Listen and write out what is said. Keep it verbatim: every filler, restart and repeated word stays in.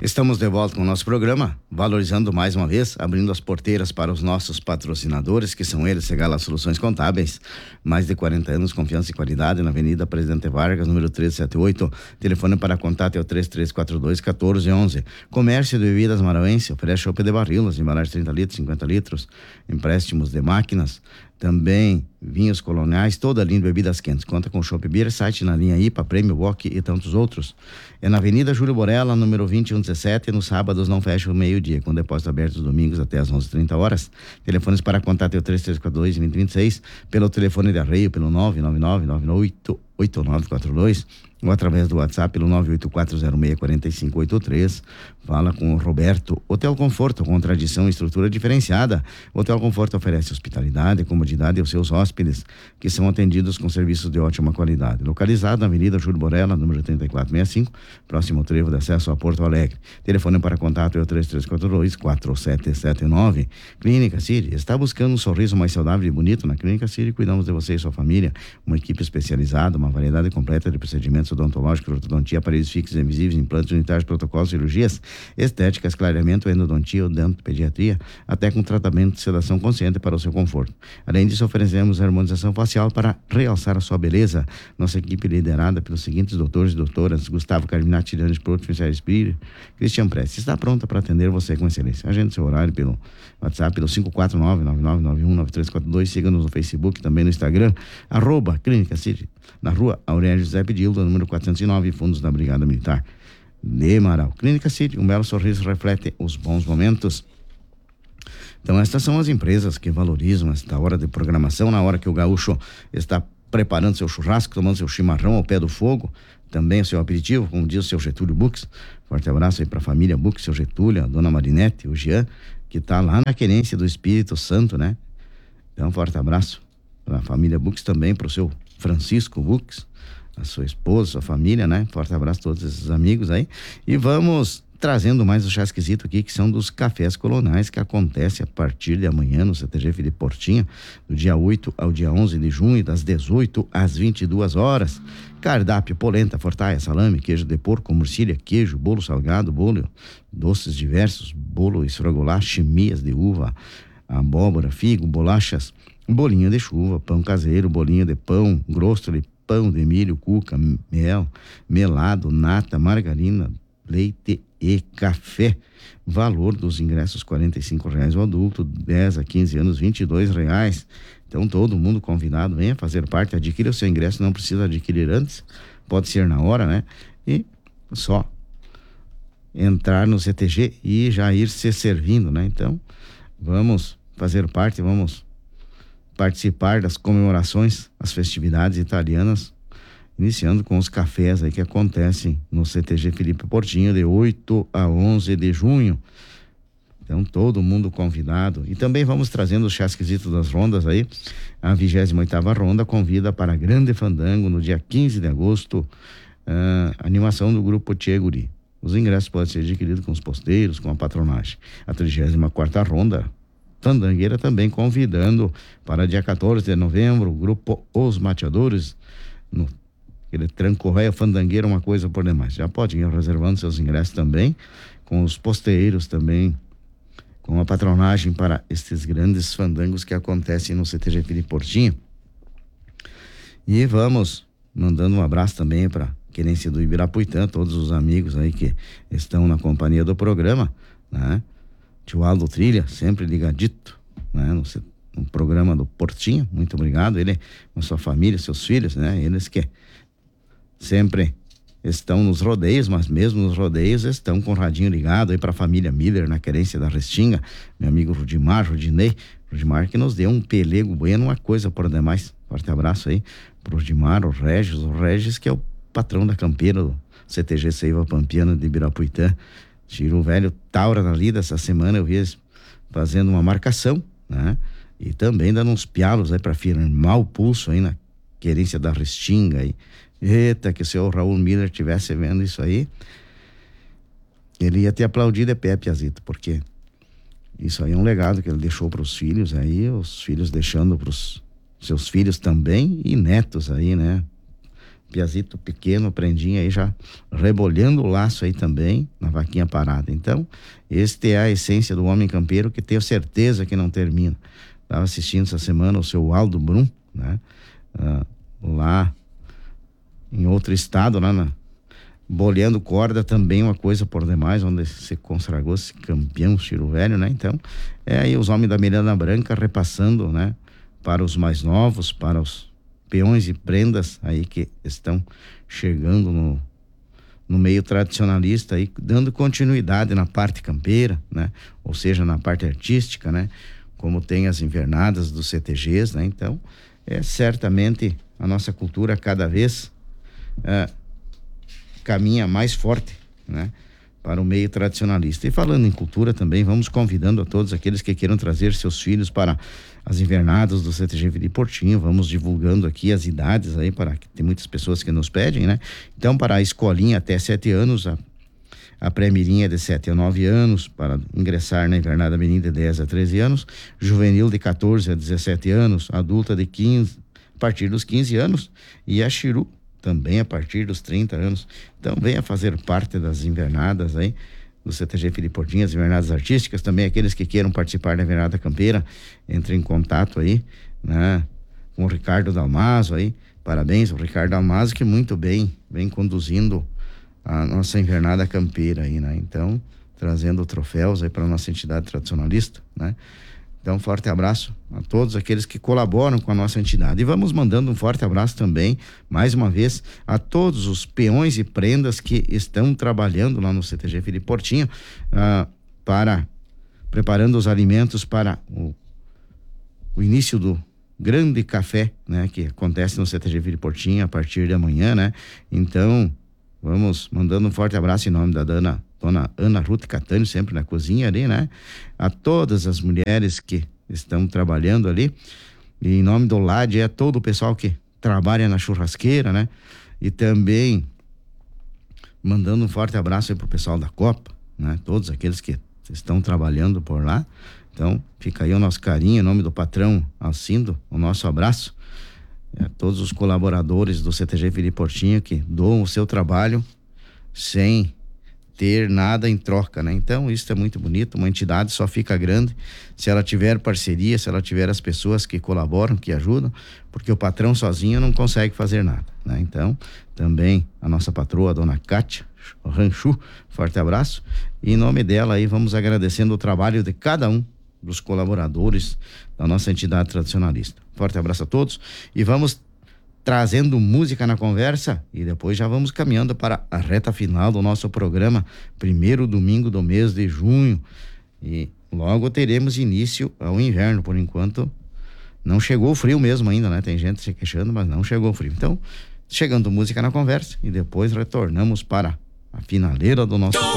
Estamos de volta com o nosso programa, valorizando mais uma vez, abrindo as porteiras para os nossos patrocinadores, que são eles, Segala Soluções Contábeis, mais de quarenta anos, confiança e qualidade, na Avenida Presidente Vargas, número trezentos e setenta e oito, telefone para contato é o três três quatro dois, um quatro um um. Comércio de bebidas Marauense, oferece chopp de barril, embalagens trinta litros, cinquenta litros, empréstimos de máquinas, também vinhos coloniais, toda a linha de bebidas quentes. Conta com Chopp Beer, site na linha I P A, Prêmio, Bock e tantos outros. É na Avenida Júlio Borella, número vinte e um dezessete, e nos sábados não fecha o meio-dia, com depósito aberto os domingos até às onze e trinta horas. Telefones para contato é o três três quatro dois, dois zero dois seis, pelo telefone de arreio, pelo nove nove nove, nove oito oito nove quatro dois, ou através do WhatsApp pelo nove oito quatro zero seis quatro cinco oito três. Fala com o Roberto. Hotel Conforto, com tradição e estrutura diferenciada. Hotel Conforto oferece hospitalidade e comodidade aos seus hóspedes, que são atendidos com serviços de ótima qualidade. Localizado na Avenida Júlio Borella, número trinta e quatro sessenta e cinco, próximo ao trevo de acesso a Porto Alegre. Telefone para contato é o três três quatro dois, quatro sete sete nove. Clínica City, está buscando um sorriso mais saudável e bonito? Na Clínica City cuidamos de você e sua família. Uma equipe especializada, uma variedade completa de procedimentos odontológicos, ortodontia, aparelhos fixos e invisíveis, implantes unitários, protocolos, cirurgias estéticas, clareamento, endodontia, odontopediatria, até com tratamento de sedação consciente para o seu conforto. Além disso, oferecemos harmonização facial para realçar a sua beleza. Nossa equipe liderada pelos seguintes doutores e doutoras: Gustavo Carminati, Tirante Proto, Michel Espírito, Christian Prestes, está pronta para atender você com excelência. Agende seu horário pelo WhatsApp, pelo cinco quatro nove, nove nove nove um, nove três quatro dois. Siga-nos no Facebook, também no Instagram, arroba Clínica City, na rua Aurélio José Pedildo, número quatrocentos e nove, fundos da Brigada Militar de Marau. Clínica City, um belo sorriso reflete os bons momentos. Então, estas são as empresas que valorizam esta hora de programação, na hora que o gaúcho está preparando seu churrasco, tomando seu chimarrão ao pé do fogo, também o seu aperitivo, como diz o seu Getúlio Bux. Forte abraço aí para a família Bux, seu Getúlio, a dona Marinete, o Jean, que está lá na querência do Espírito Santo, né? Então, forte abraço para a família Bux, também para o seu Francisco Bux, a sua esposa, sua família, né? Forte abraço a todos esses amigos aí. E vamos trazendo mais o chá esquisito aqui, que são dos cafés coloniais, que acontece a partir de amanhã no C T G Felipe Portinho, do dia oito ao dia onze de junho, das dezoito às vinte e duas horas. Cardápio: polenta, fortaia, salame, queijo de porco, morcilha, queijo, bolo salgado, bolo, doces diversos, bolo esfrogolá, chimias de uva, abóbora, figo, bolachas, bolinho de chuva, pão caseiro, bolinho de pão grosso, de pão de milho, cuca, mel, melado, nata, margarina, leite e café. Valor dos ingressos: quarenta e cinco reais o adulto, dez a quinze anos, vinte e dois reais. Então, todo mundo convidado, venha fazer parte, adquira o seu ingresso, não precisa adquirir antes, pode ser na hora, né? E só entrar no C T G e já ir se servindo, né? Então, vamos fazer parte, vamos participar das comemorações, as festividades italianas, iniciando com os cafés aí que acontecem no C T G Felipe Portinho, de oito a onze de junho. Então, todo mundo convidado. E também vamos trazendo o chá esquisito das rondas aí. A vigésima oitava ronda convida para Grande Fandango no dia quinze de agosto, uh, animação do grupo Tchê Guri. Os ingressos podem ser adquiridos com os posteiros, com a patronagem. A trigésima quarta ronda Fandangueira também convidando para dia quatorze de novembro, o grupo Os Mateadores, no aquele tranco-réia fandangueira, uma coisa por demais. Já pode ir reservando seus ingressos também, com os posteiros também, com a patronagem para estes grandes fandangos que acontecem no C T G Felipe Portinho. E vamos mandando um abraço também para querência do Ibirapuitã, todos os amigos aí que estão na companhia do programa, né? Tio Aldo Trilha, sempre ligadito, né? No, no programa do Portinho, muito obrigado. Ele com sua família, seus filhos, né? Eles que sempre estão nos rodeios, mas mesmo nos rodeios estão com o radinho ligado aí para a família Miller, na querência da Restinga. Meu amigo Rudimar, Rudinei, Rudimar que nos deu um pelego bueno, uma coisa por demais. Forte abraço aí pro Rudimar, o Regis, o Regis que é o patrão da campeira do C T G Seiva Pampiana de Ibirapuitã. Tiro o velho Taura na lida. Essa semana eu vi eles fazendo uma marcação, né? E também dando uns pialos aí para firmar o pulso aí na querência da Restinga aí. Eita, que o senhor Raul Miller tivesse vendo isso aí, ele ia ter aplaudido de pé, Piazito, porque isso aí é um legado que ele deixou para os filhos aí, os filhos deixando para os seus filhos também e netos aí, né? piazito pequeno, prendinha aí já rebolhando o laço aí também na vaquinha parada. Então, este é a essência do homem campeiro, que tenho certeza que não termina. Estava assistindo essa semana o seu Aldo Brum, né? Ah, lá em outro estado, lá na boleando corda, também uma coisa por demais, onde se consagrou-se campeão Chiro Velho, né? Então, é aí os homens da Miranda Branca repassando, né? Para os mais novos, para os peões e prendas aí que estão chegando no, no meio tradicionalista aí, dando continuidade na parte campeira, né? Ou seja, na parte artística, né? Como tem as invernadas dos C T Gs, né? Então, é certamente a nossa cultura cada vez é, caminha mais forte, né? Para o meio tradicionalista. E falando em cultura também, vamos convidando a todos aqueles que queiram trazer seus filhos para as invernadas do C T G Vila Portinho. Vamos divulgando aqui as idades aí, para que tem muitas pessoas que nos pedem, né? Então, para a escolinha até sete anos, a, a pré-mirim é de sete a nove anos, para ingressar na invernada menina de dez a treze anos, juvenil de quatorze a dezessete anos, adulta de quinze, a partir dos quinze anos, e a Chiru também a partir dos trinta anos. Então, venha fazer parte das invernadas aí do C T G Filipe Portinho, as invernadas artísticas. Também aqueles que queiram participar da invernada campeira, entre em contato aí, né, com o Ricardo Dalmaso aí. Parabéns ao Ricardo Dalmaso, que muito bem vem conduzindo a nossa invernada campeira aí, né? Então, trazendo troféus aí para a nossa entidade tradicionalista, né? Então, um forte abraço a todos aqueles que colaboram com a nossa entidade. E vamos mandando um forte abraço também, mais uma vez, a todos os peões e prendas que estão trabalhando lá no C T G Filipe Portinho, ah, para, preparando os alimentos para o, o início do grande café, né? Que acontece no C T G Filipe Portinho a partir de amanhã, né? Então, vamos mandando um forte abraço em nome da Dana Dona Ana Ruth Catânio, sempre na cozinha ali, né? A todas as mulheres que estão trabalhando ali. E em nome do L A D, é todo o pessoal que trabalha na churrasqueira, né? E também mandando um forte abraço aí pro pessoal da Copa, né? Todos aqueles que estão trabalhando por lá. Então, fica aí o nosso carinho, em nome do patrão Alcindo, o nosso abraço. E a todos os colaboradores do C T G Filipe Portinho que doam o seu trabalho sem ter nada em troca, né? Então, isso é muito bonito. Uma entidade só fica grande se ela tiver parceria, se ela tiver as pessoas que colaboram, que ajudam, porque o patrão sozinho não consegue fazer nada, né? Então, também a nossa patroa, a dona Kátia Ranchu, forte abraço. E em nome dela aí, vamos agradecendo o trabalho de cada um dos colaboradores da nossa entidade tradicionalista. Forte abraço a todos e vamos trazendo música na conversa e depois já vamos caminhando para a reta final do nosso programa, primeiro domingo do mês de junho, e logo teremos início ao inverno. Por enquanto não chegou o frio mesmo ainda, né? Tem gente se queixando, mas não chegou o frio. Então, chegando música na conversa e depois retornamos para a finaleira do nosso programa.